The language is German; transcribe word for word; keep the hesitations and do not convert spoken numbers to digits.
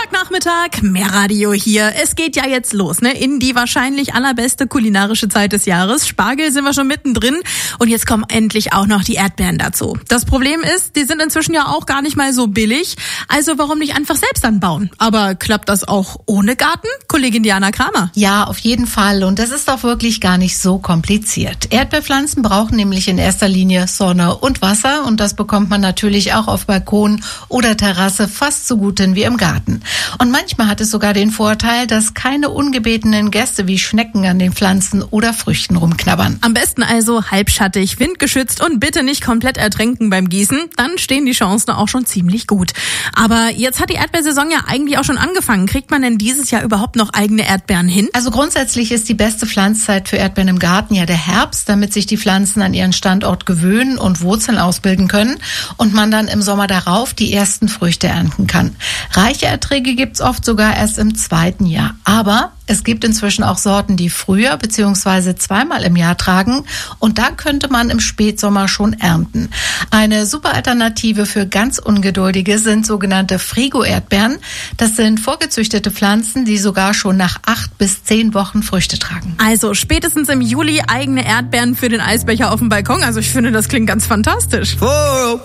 Montagnachmittag, mehr Radio hier. Es geht ja jetzt los, ne? In die wahrscheinlich allerbeste kulinarische Zeit des Jahres. Spargel sind wir schon mittendrin und jetzt kommen endlich auch noch die Erdbeeren dazu. Das Problem ist, die sind inzwischen ja auch gar nicht mal so billig. Also warum nicht einfach selbst anbauen? Aber klappt das auch ohne Garten? Kollegin Diana Kramer. Ja, auf jeden Fall. Und das ist auch wirklich gar nicht so kompliziert. Erdbeerpflanzen brauchen nämlich in erster Linie Sonne und Wasser und das bekommt man natürlich auch auf Balkon oder Terrasse fast so gut hin wie im Garten. Und manchmal hat es sogar den Vorteil, dass keine ungebetenen Gäste wie Schnecken an den Pflanzen oder Früchten rumknabbern. Am besten also halbschattig, windgeschützt und bitte nicht komplett ertränken beim Gießen. Dann stehen die Chancen auch schon ziemlich gut. Aber jetzt hat die Erdbeersaison ja eigentlich auch schon angefangen. Kriegt man denn dieses Jahr überhaupt noch eigene Erdbeeren hin? Also grundsätzlich ist die beste Pflanzzeit für Erdbeeren im Garten ja der Herbst, damit sich die Pflanzen an ihren Standort gewöhnen und Wurzeln ausbilden können und man dann im Sommer darauf die ersten Früchte ernten kann. Reiche Erträge gibt's oft sogar erst im zweiten Jahr. Aber es gibt inzwischen auch Sorten, die früher bzw. zweimal im Jahr tragen und da könnte man im Spätsommer schon ernten. Eine super Alternative für ganz Ungeduldige sind sogenannte Frigo-Erdbeeren. Das sind vorgezüchtete Pflanzen, die sogar schon nach acht bis zehn Wochen Früchte tragen. Also spätestens im Juli eigene Erdbeeren für den Eisbecher auf dem Balkon. Also ich finde, das klingt ganz fantastisch. Foro,